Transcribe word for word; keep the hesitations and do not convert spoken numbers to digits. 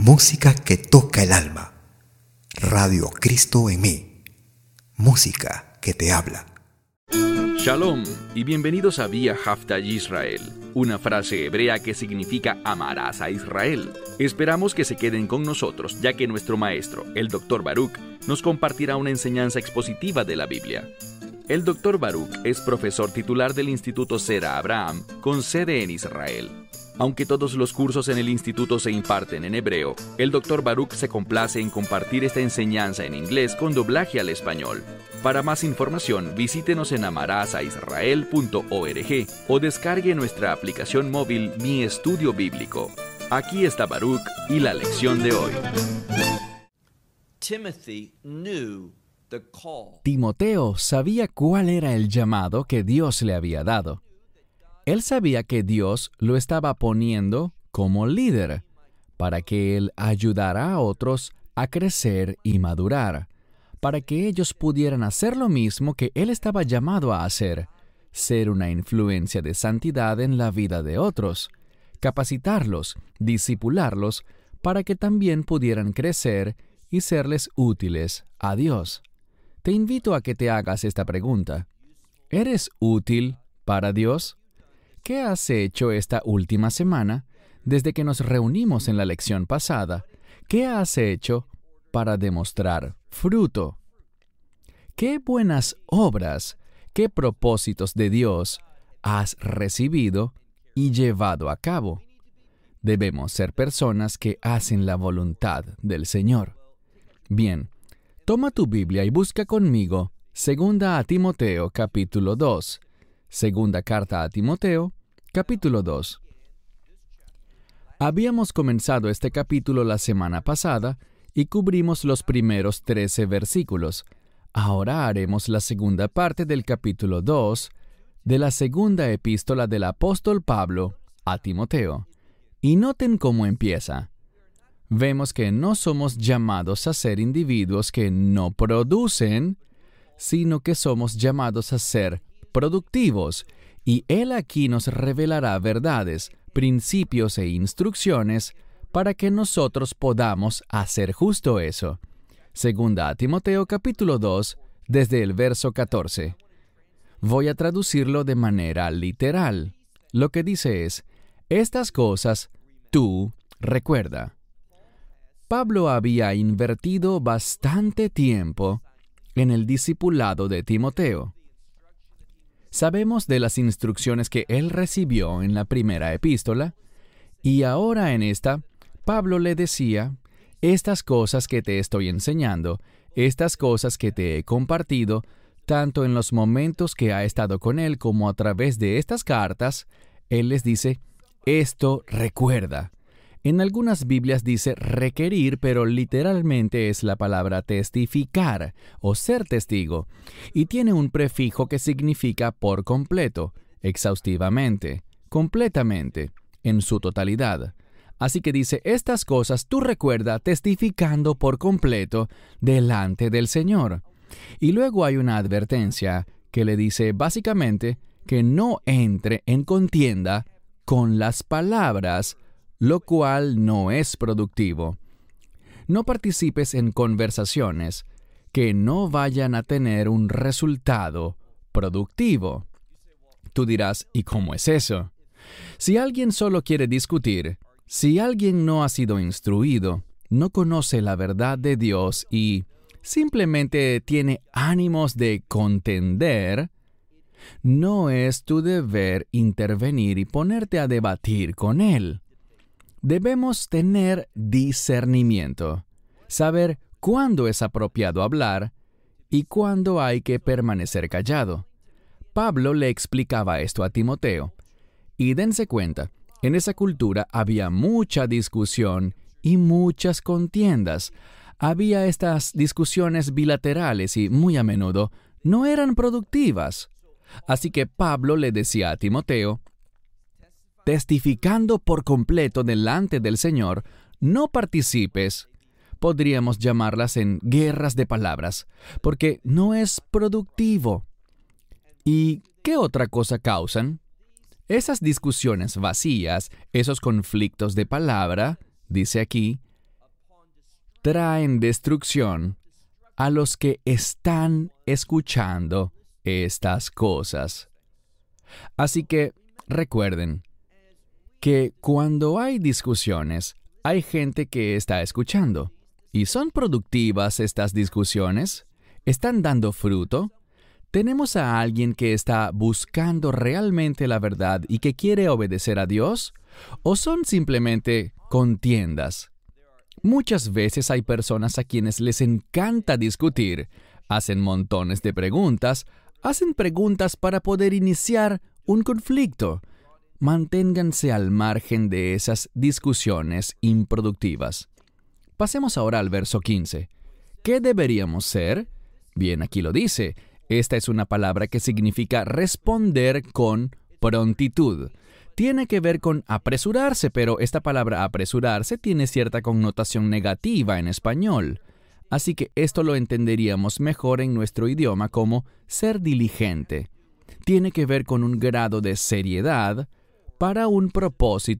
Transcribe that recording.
Música que toca el alma. Radio Cristo en mí. Música que te habla. Shalom y bienvenidos a Vía Hafta Yisrael, una frase hebrea que significa amarás a Israel. Esperamos que se queden con nosotros, ya que nuestro maestro, el doctor Baruch, nos compartirá una enseñanza expositiva de la Biblia. El doctor Baruch es profesor titular del Instituto Zera Abraham, con sede en Israel. Aunque todos los cursos en el instituto se imparten en hebreo, el doctor Baruch se complace en compartir esta enseñanza en inglés con doblaje al español. Para más información, visítenos en amarasaisrael punto org o descargue nuestra aplicación móvil Mi Estudio Bíblico. Aquí está Baruch y la lección de hoy. Timoteo sabía cuál era el llamado que Dios le había dado. Él sabía que Dios lo estaba poniendo como líder para que él ayudara a otros a crecer y madurar, para que ellos pudieran hacer lo mismo que él estaba llamado a hacer, ser una influencia de santidad en la vida de otros, capacitarlos, discipularlos, para que también pudieran crecer y serles útiles a Dios. Te invito a que te hagas esta pregunta. ¿Eres útil para Dios? ¿Qué has hecho esta última semana, desde que nos reunimos en la lección pasada? ¿Qué has hecho para demostrar fruto? ¿Qué buenas obras, qué propósitos de Dios has recibido y llevado a cabo? Debemos ser personas que hacen la voluntad del Señor. Bien, toma tu Biblia y busca conmigo Segunda a Timoteo, capítulo dos. Segunda carta a Timoteo, capítulo dos. Habíamos comenzado este capítulo la semana pasada y cubrimos los primeros trece versículos. Ahora haremos la segunda parte del capítulo dos de la segunda epístola del apóstol Pablo a Timoteo. Y noten cómo empieza. Vemos que no somos llamados a ser individuos que no producen, sino que somos llamados a ser productivos, y Él aquí nos revelará verdades, principios e instrucciones para que nosotros podamos hacer justo eso. Segunda a Timoteo capítulo dos, desde el verso catorce. Voy a traducirlo de manera literal. Lo que dice es, estas cosas tú recuerda. Pablo había invertido bastante tiempo en el discipulado de Timoteo. Sabemos de las instrucciones que él recibió en la primera epístola, y ahora en esta, Pablo le decía, estas cosas que te estoy enseñando, estas cosas que te he compartido, tanto en los momentos que ha estado con él como a través de estas cartas, él les dice, esto recuerda. En algunas Biblias dice requerir, pero literalmente es la palabra testificar o ser testigo, y tiene un prefijo que significa por completo, exhaustivamente, completamente, en su totalidad. Así que dice, estas cosas tú recuerda testificando por completo delante del Señor. Y luego hay una advertencia que le dice básicamente que no entre en contienda con las palabras, lo cual no es productivo. No participes en conversaciones que no vayan a tener un resultado productivo. Tú dirás, ¿y cómo es eso? Si alguien solo quiere discutir, si alguien no ha sido instruido, no conoce la verdad de Dios y simplemente tiene ánimos de contender, no es tu deber intervenir y ponerte a debatir con él. Debemos tener discernimiento, saber cuándo es apropiado hablar y cuándo hay que permanecer callado. Pablo le explicaba esto a Timoteo. Y dense cuenta, en esa cultura había mucha discusión y muchas contiendas. Había estas discusiones bilaterales y muy a menudo no eran productivas. Así que Pablo le decía a Timoteo, testificando por completo delante del Señor, no participes, podríamos llamarlas en guerras de palabras, porque no es productivo. ¿Y qué otra cosa causan? Esas discusiones vacías, esos conflictos de palabra, dice aquí, traen destrucción a los que están escuchando estas cosas. Así que recuerden que cuando hay discusiones, hay gente que está escuchando. ¿Y son productivas estas discusiones? ¿Están dando fruto? ¿Tenemos a alguien que está buscando realmente la verdad y que quiere obedecer a Dios? ¿O son simplemente contiendas? Muchas veces hay personas a quienes les encanta discutir, hacen montones de preguntas, hacen preguntas para poder iniciar un conflicto. Manténganse al margen de esas discusiones improductivas. Pasemos ahora al verso quince. ¿Qué deberíamos ser? Bien, aquí lo dice. Esta es una palabra que significa responder con prontitud. Tiene que ver con apresurarse, pero esta palabra apresurarse tiene cierta connotación negativa en español. Así que esto lo entenderíamos mejor en nuestro idioma como ser diligente. Tiene que ver con un grado de seriedad para un propósito